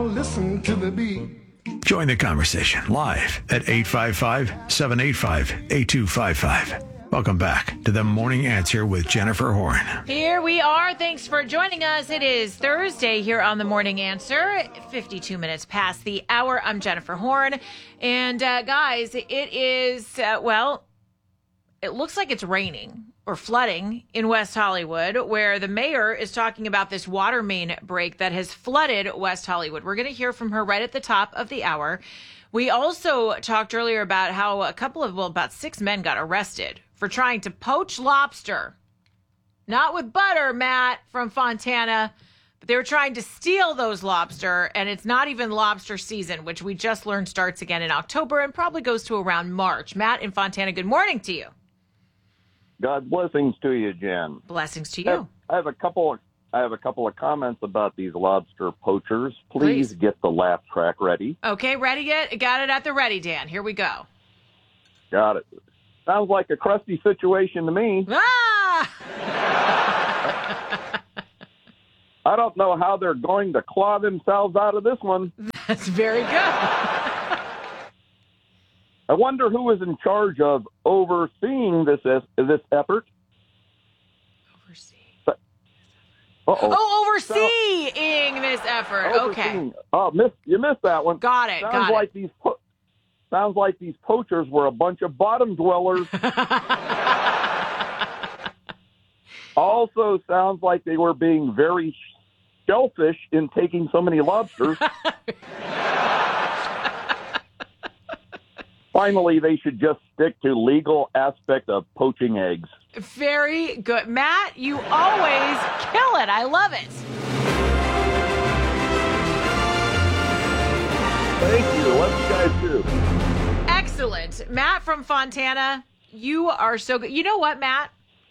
Listen to the beat. Join the conversation live at 855-785-8255. Welcome back to the Morning Answer with Jennifer Horn. Here we are. Thanks for joining us. It is Thursday here on the Morning Answer, 52 minutes past the hour. I'm Jennifer Horn. And guys, it is, it looks like it's raining or flooding in West Hollywood, where the mayor is talking about this water main break that has flooded West Hollywood. We're going to hear from her right at the top of the hour. We also talked earlier about how about 6 men got arrested for trying to poach lobster. Not with butter, Matt from Fontana, but they were trying to steal those lobster, and it's not even lobster season, which we just learned starts again in October and probably goes to around March. Matt in Fontana, good morning to you. God blessings to you, Jen. Blessings to you. I have a couple of comments about these lobster poachers. Please get the laugh track ready. Okay, ready yet? Got it at the ready, Dan. Here we go. Got it. Sounds like a crusty situation to me. Ah! I don't know how they're going to claw themselves out of this one. That's very good. I wonder who is in charge of overseeing this effort. Overseeing this effort. Okay. Oh, you missed that one. Got it. Sounds like these poachers were a bunch of bottom dwellers. Also sounds like they were being very shellfish in taking so many lobsters. Finally, they should just stick to legal aspect of poaching eggs. Very good. Matt, you always kill it. I love it. Thank you. Love you guys too. Excellent. Matt from Fontana, you are so good. You know what, Matt?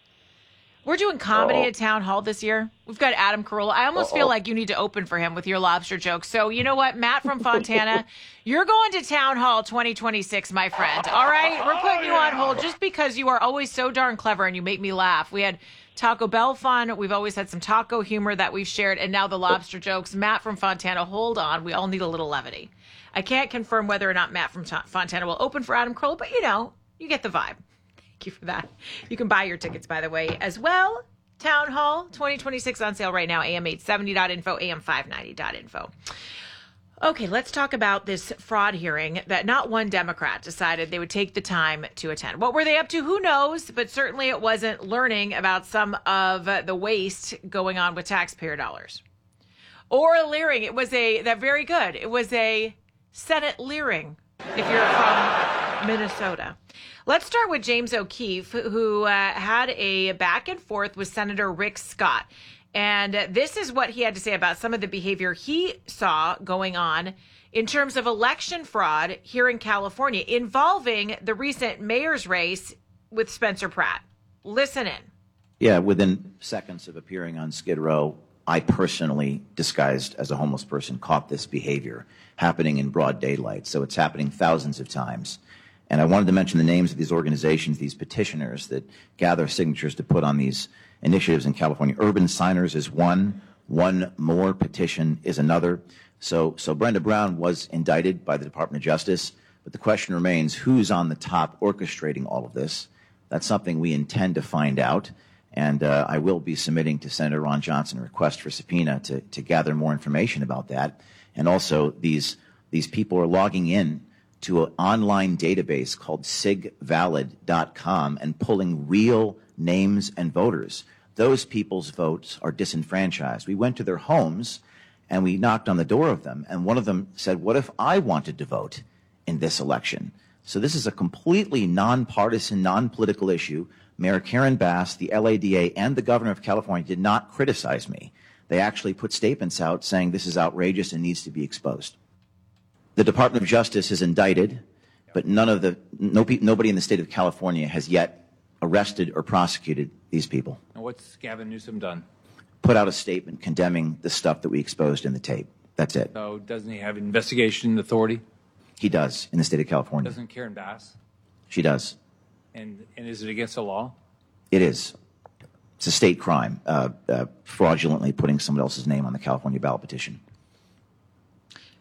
We're doing comedy at Town Hall this year. We've got Adam Carolla. I almost feel like you need to open for him with your lobster jokes. So you know what, Matt from Fontana, you're going to Town Hall 2026, my friend. All right? We're putting you on hold just because you are always so darn clever and you make me laugh. We had Taco Bell fun. We've always had some taco humor that we've shared. And now the lobster jokes. Matt from Fontana, hold on. We all need a little levity. I can't confirm whether or not Matt from Fontana will open for Adam Carolla, but you get the vibe. Thank you for that. You can buy your tickets, by the way, as well. Town Hall 2026 on sale right now, am870.info, am590.info. Okay, let's talk about this fraud hearing that not one Democrat decided they would take the time to attend. What were they up to? Who knows? But certainly it wasn't learning about some of the waste going on with taxpayer dollars. Or a leering. It was very good. It was a Senate leering, if you're from Minnesota. Let's start with James O'Keefe, who had a back and forth with Senator Rick Scott. And this is what he had to say about some of the behavior he saw going on in terms of election fraud here in California involving the recent mayor's race with Spencer Pratt. Listen in. Yeah, within seconds of appearing on Skid Row, I personally, disguised as a homeless person, caught this behavior happening in broad daylight. So it's happening thousands of times. And I wanted to mention the names of these organizations, these petitioners that gather signatures to put on these initiatives in California. Urban Signers is one. One More petition is another. So Brenda Brown was indicted by the Department of Justice, but the question remains, who's on the top orchestrating all of this? That's something we intend to find out. And I will be submitting to Senator Ron Johnson a request for subpoena to gather more information about that. And also, these people are logging in to an online database called sigvalid.com and pulling real names and voters. Those people's votes are disenfranchised. We went to their homes and we knocked on the door of them, and one of them said, what if I wanted to vote in this election? So this is a completely nonpartisan, non-political issue. Mayor Karen Bass, the LADA, and the governor of California did not criticize me. They actually put statements out saying this is outrageous and needs to be exposed. The Department of Justice is indicted, but nobody in the state of California has yet arrested or prosecuted these people. And what's Gavin Newsom done? Put out a statement condemning the stuff that we exposed in the tape. That's it. So doesn't he have investigation authority? He does in the state of California. Doesn't Karen Bass? She does. And is it against the law? It is. It's a state crime, fraudulently putting someone else's name on the California ballot petition.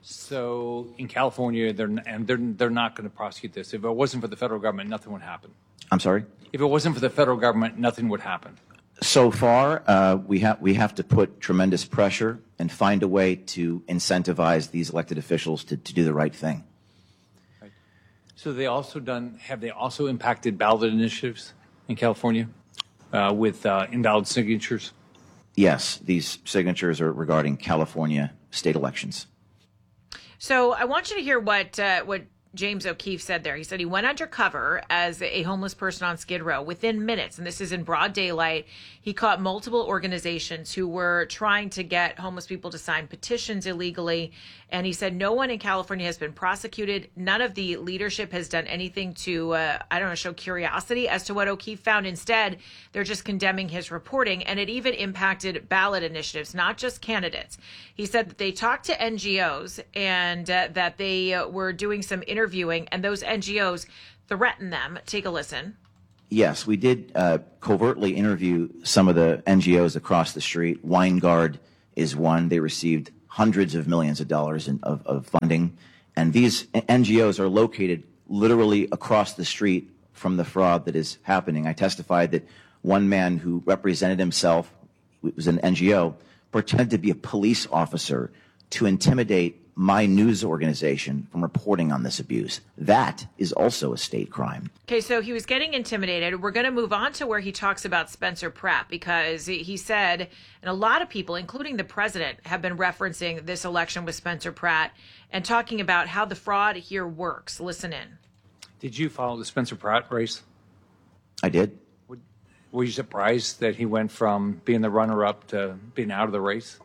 So in California, they're not going to prosecute this. If it wasn't for the federal government, nothing would happen. I'm sorry? If it wasn't for the federal government, nothing would happen. So far, we have to put tremendous pressure and find a way to incentivize these elected officials to do the right thing. Right. So have they also impacted ballot initiatives in California with invalid signatures? Yes, these signatures are regarding California state elections. So I want you to hear what James O'Keefe said there. He said he went undercover as a homeless person on Skid Row. Within minutes, and this is in broad daylight, he caught multiple organizations who were trying to get homeless people to sign petitions illegally. And he said no one in California has been prosecuted. None of the leadership has done anything to, show curiosity as to what O'Keefe found. Instead, they're just condemning his reporting. And it even impacted ballot initiatives, not just candidates. He said that they talked to NGOs and that they were doing some interviewing, and those NGOs threatened them. Take a listen. Yes, we did covertly interview some of the NGOs across the street. Wineguard is one. They received hundreds of millions of dollars of funding. And these NGOs are located literally across the street from the fraud that is happening. I testified that one man who represented himself, it was an NGO, pretended to be a police officer to intimidate my news organization from reporting on this abuse. That is also a state crime. Okay, so he was getting intimidated. We're going to move on to where he talks about Spencer Pratt, because he said, and a lot of people, including the president, have been referencing this election with Spencer Pratt and talking about how the fraud here works. Listen in. Did you follow the Spencer Pratt race? I did. Were you surprised that he went from being the runner-up to being out of the race?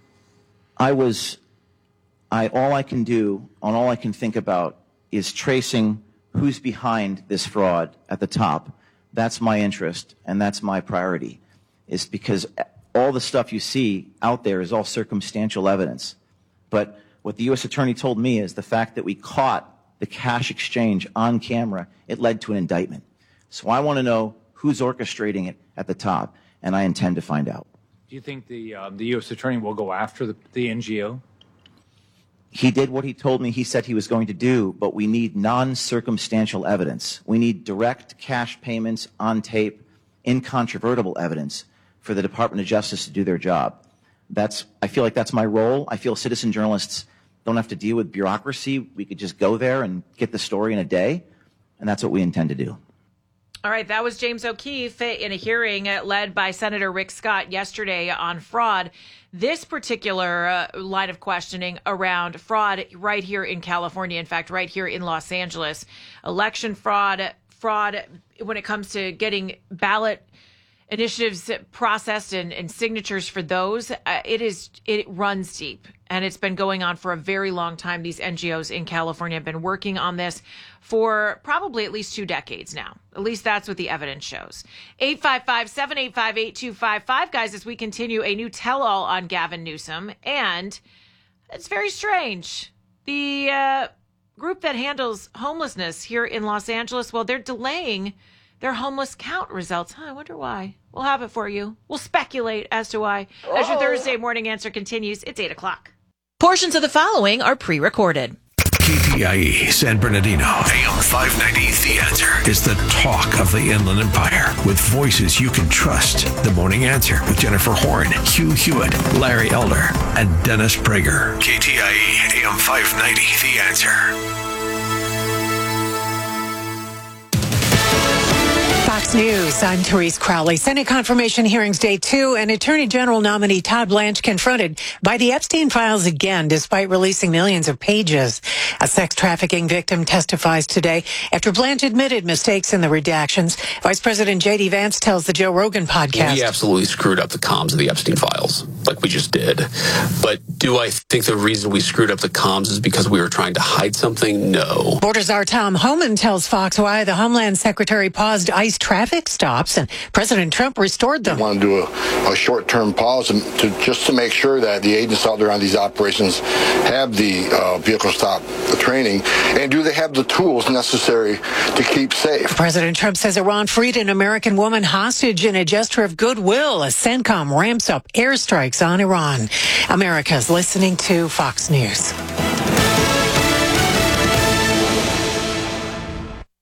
All I can think about is tracing who's behind this fraud at the top. That's my interest, and that's my priority, is because all the stuff you see out there is all circumstantial evidence. But what the U.S. Attorney told me is the fact that we caught the cash exchange on camera, it led to an indictment. So I want to know who's orchestrating it at the top, and I intend to find out. Do you think the U.S. Attorney will go after the NGO? He did what he told me he said he was going to do, but we need non-circumstantial evidence. We need direct cash payments on tape, incontrovertible evidence for the Department of Justice to do their job. I feel like that's my role. I feel citizen journalists don't have to deal with bureaucracy. We could just go there and get the story in a day, and that's what we intend to do. All right, that was James O'Keefe in a hearing led by Senator Rick Scott yesterday on fraud. This particular line of questioning around fraud right here in California, in fact, right here in Los Angeles, election fraud when it comes to getting ballot initiatives processed and signatures for those, it runs deep, and it's been going on for a very long time. These NGOs in California have been working on this for probably at least 2 decades now. At least that's what the evidence shows. 855-785-8255, guys, as we continue a new tell-all on Gavin Newsom, and it's very strange. The group that handles homelessness here in Los Angeles, well, they're delaying their homeless count results. I wonder why. We'll have it for you. We'll speculate as to why. As your Thursday morning answer continues, it's 8 o'clock. Portions of the following are pre-recorded. KTIE San Bernardino, AM 590, The Answer, is the talk of the Inland Empire, with voices you can trust. The Morning Answer with Jennifer Horn, Hugh Hewitt, Larry Elder, and Dennis Prager. KTIE AM 590, The Answer. Fox News, I'm Therese Crowley. Senate confirmation hearings day 2, and Attorney General nominee Todd Blanche confronted by the Epstein files again, despite releasing millions of pages. A sex trafficking victim testifies today after Blanche admitted mistakes in the redactions. Vice President J.D. Vance tells the Joe Rogan podcast. We absolutely screwed up the comms of the Epstein files, like we just did. But do I think the reason we screwed up the comms is because we were trying to hide something? No. Border czar Tom Homan tells Fox why the Homeland Secretary paused ICE traffic stops and President Trump restored them. We want to do a short-term pause just to make sure that the agents out there on these operations have the vehicle stop training, and do they have the tools necessary to keep safe. President Trump says Iran freed an American woman hostage in a gesture of goodwill as CENTCOM ramps up airstrikes on Iran. America's listening to Fox News.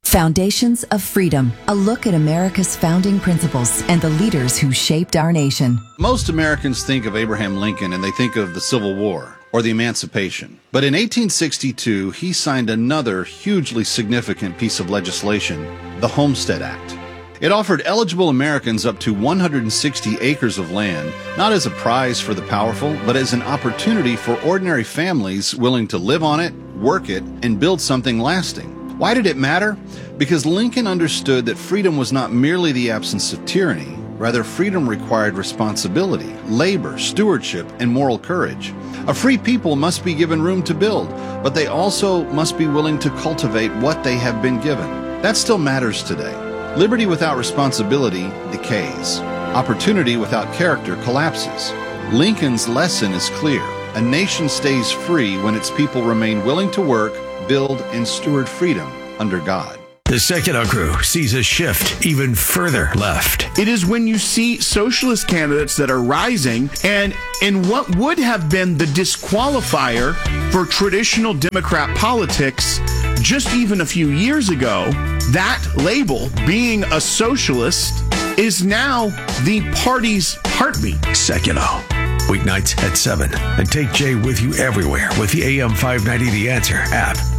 Foundations of Freedom, a look at America's founding principles and the leaders who shaped our nation. Most Americans think of Abraham Lincoln and they think of the Civil War or the Emancipation. But in 1862, he signed another hugely significant piece of legislation, the Homestead Act. It offered eligible Americans up to 160 acres of land, not as a prize for the powerful, but as an opportunity for ordinary families willing to live on it, work it, and build something lasting. Why did it matter? Because Lincoln understood that freedom was not merely the absence of tyranny. Rather, freedom required responsibility, labor, stewardship, and moral courage. A free people must be given room to build, but they also must be willing to cultivate what they have been given. That still matters today. Liberty without responsibility decays. Opportunity without character collapses. Lincoln's lesson is clear. A nation stays free when its people remain willing to work, build, and steward freedom under God. The Secular Crew sees a shift even further left. It is when you see socialist candidates that are rising, and in what would have been the disqualifier for traditional Democrat politics just even a few years ago, that label, being a socialist, is now the party's heartbeat. Secular. Weeknights at 7. And take Jay with you everywhere with the AM 590 The Answer app.